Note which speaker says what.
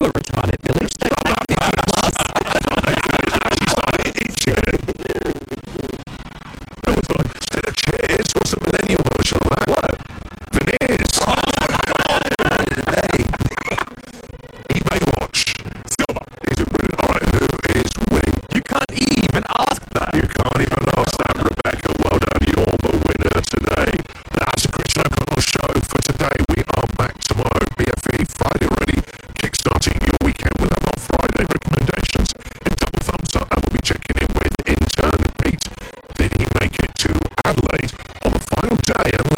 Speaker 1: have a return it, Billy. Stay
Speaker 2: Instead of chairs, what's the millennial version of that? What? Veneers. Hey. eBay watch. Silver. Is it winning? Alright, who is winning? You can't even ask that. You can't even ask that, Rebecca. Well done, you're the winner today. That's the Chris O'Connell show for today. We are back tomorrow. BFE Friday already. Kickstarting your weekend with our Friday recommendations. And double thumbs up, and we'll be checking in with intern Pete. Did he make it to Adelaide on the final day of